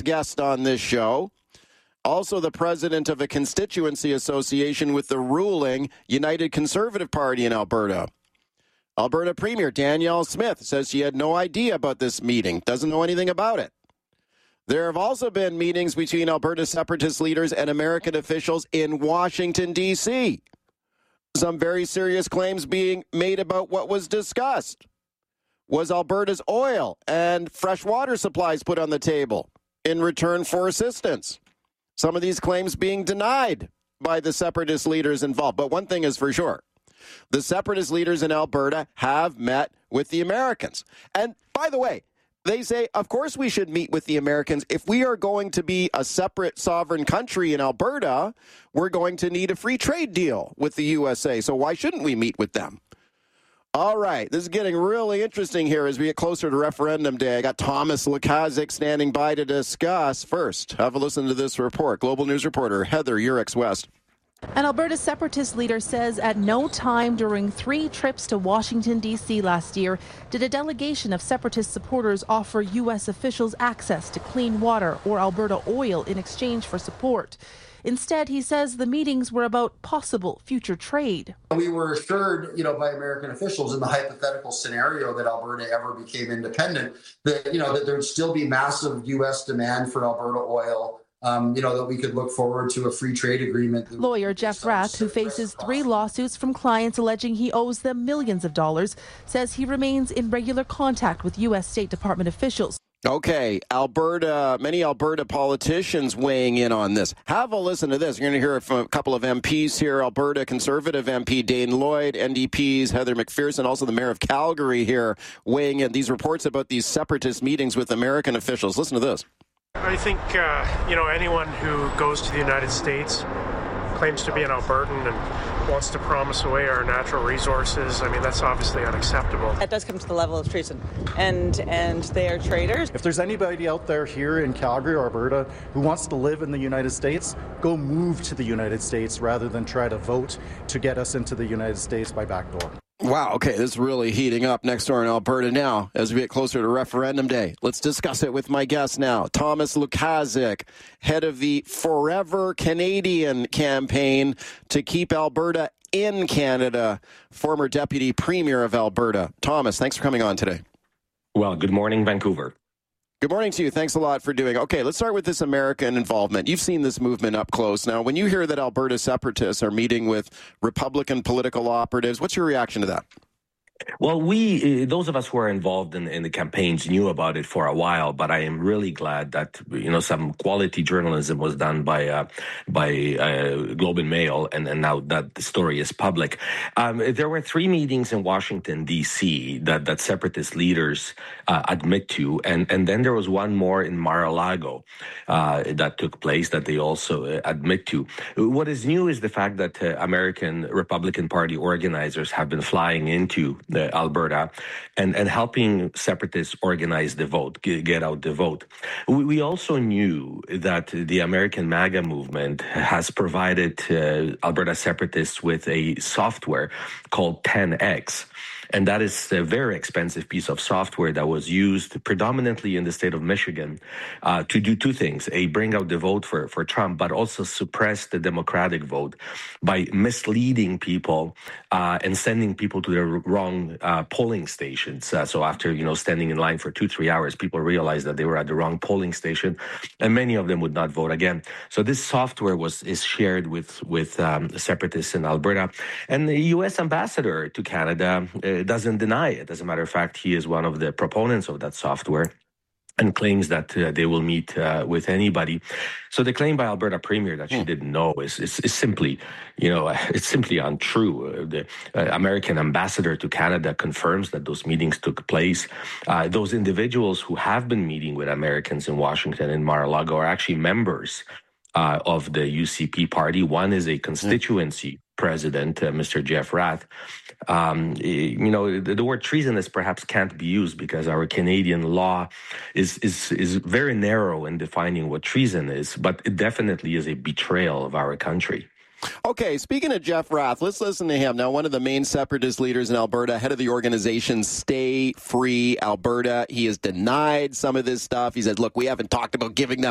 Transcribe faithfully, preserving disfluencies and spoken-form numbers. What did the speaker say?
past guest on this show. Also the president of a constituency association with the ruling United Conservative Party in Alberta. Alberta Premier Danielle Smith says she had no idea about this meeting, doesn't know anything about it. There have also been meetings between Alberta separatist leaders and American officials in Washington, D C Some very serious claims being made about what was discussed. Was Alberta's oil and fresh water supplies put on the table in return for assistance? Some of these claims being denied by the separatist leaders involved. But one thing is for sure. The separatist leaders in Alberta have met with the Americans. And by the way, they say, of course we should meet with the Americans. If we are going to be a separate sovereign country in Alberta, we're going to need a free trade deal with the U S A. So why shouldn't we meet with them? All right, this is getting really interesting here as we get closer to referendum day. I got Thomas Lukaszuk standing by to discuss. First, have a listen to this report. Global News reporter Heather Yurex West. An Alberta separatist leader says at no time during three trips to Washington, D C last year did a delegation of separatist supporters offer U S officials access to clean water or Alberta oil in exchange for support. Instead, he says the meetings were about possible future trade. We were assured, you know, by American officials in the hypothetical scenario that Alberta ever became independent, that, you know, that there would still be massive U S demand for Alberta oil. Um, you know, that we could look forward to a free trade agreement. Lawyer Jeff Rath, who faces three lawsuits from clients alleging he owes them millions of dollars, says he remains in regular contact with U S State Department officials. Okay, Alberta, many Alberta politicians weighing in on this. Have a listen to this. You're going to hear from a couple of M Ps here. Alberta Conservative M P Dane Lloyd, N D P's Heather McPherson, also the Mayor of Calgary here weighing in. These reports about these separatist meetings with American officials. Listen to this. I think, uh, you know, anyone who goes to the United States, claims to be an Albertan and wants to promise away our natural resources, I mean, that's obviously unacceptable. That does come to the level of treason, and and they are traitors. If there's anybody out there here in Calgary or Alberta who wants to live in the United States, go move to the United States rather than try to vote to get us into the United States by backdoor. Wow, okay, this is really heating up next door in Alberta now as we get closer to referendum day. Let's discuss it with my guest now. Thomas Lukaszuk, head of the Forever Canadian campaign to keep Alberta in Canada, former Deputy Premier of Alberta. Thomas, thanks for coming on today. Well, good morning, Vancouver. Good morning to you. Thanks a lot for doing it. Okay, let's start with this American involvement. You've seen this movement up close. Now, when you hear that Alberta separatists are meeting with Republican political operatives, what's your reaction to that? Well, we, those of us who are involved in, in the campaigns knew about it for a while, but I am really glad that, you know, some quality journalism was done by uh, by uh, Globe and Mail, and, and now that the story is public. Um, there were three meetings in Washington, D C that, that separatist leaders uh, admit to, and, and then there was one more in Mar-a-Lago uh, that took place that they also uh, admit to. What is new is the fact that uh, American Republican Party organizers have been flying into The Alberta, and, and helping separatists organize the vote, get, get out the vote. We, we also knew that the American MAGA movement has provided uh, Alberta separatists with a software called ten X. And that is a very expensive piece of software that was used predominantly in the state of Michigan uh, to do two things: a, bring out the vote for, for Trump, but also suppress the Democratic vote by misleading people uh, and sending people to the wrong uh, polling stations. Uh, so after, you know, standing in line for two, three hours, people realized that they were at the wrong polling station, and many of them would not vote again. So this software was is shared with, with um, separatists in Alberta. And the U S ambassador to Canada uh, doesn't deny it. As a matter of fact, he is one of the proponents of that software and claims that uh, they will meet uh, with anybody. So the claim by Alberta Premier that she didn't know is, is, is simply, you know, it's simply untrue. Uh, the uh, American ambassador to Canada confirms that those meetings took place. Uh, those individuals who have been meeting with Americans in Washington and Mar-a-Lago are actually members uh, of the U C P party. One is a constituency president, uh, Mister Jeff Rath. Um, you know, the, the word treasonous perhaps can't be used because our Canadian law is, is, is very narrow in defining what treason is, but it definitely is a betrayal of our country. Okay, speaking of Jeff Rath, let's listen to him. Now, one of the main separatist leaders in Alberta, head of the organization Stay Free Alberta, he has denied some of this stuff. He said, look, we haven't talked about giving them